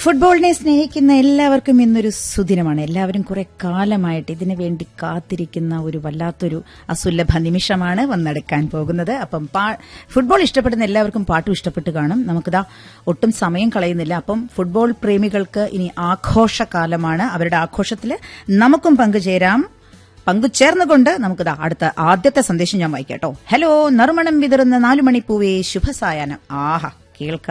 ഫുട്ബോളിനെ സ്നേഹിക്കുന്ന എല്ലാവർക്കും ഇന്നൊരു സുദിനമാണ്. എല്ലാവരും കുറെ കാലമായിട്ട് ഇതിനു വേണ്ടി കാത്തിരിക്കുന്ന ഒരു വല്ലാത്തൊരു അസുലഭ നിമിഷമാണ് വന്നെടുക്കാൻ പോകുന്നത്. അപ്പം ഫുട്ബോൾ ഇഷ്ടപ്പെടുന്ന എല്ലാവർക്കും പാട്ടും ഇഷ്ടപ്പെട്ട് കാണും. നമുക്കിതാ ഒട്ടും സമയം കളയുന്നില്ല. അപ്പം ഫുട്ബോൾ പ്രേമികൾക്ക് ഇനി ആഘോഷകാലമാണ്. അവരുടെ ആഘോഷത്തിൽ നമുക്കും പങ്കുചേർന്നുകൊണ്ട് നമുക്കിതാ അടുത്ത ആദ്യത്തെ സന്ദേശം ഞാൻ വായിക്കാട്ടോ. ഹലോ, നറുമണം വിതറുന്ന 4 മണിപ്പൂവേ, ശുഭസായാഹ്നം. ആഹാ, കേൾക്കാം.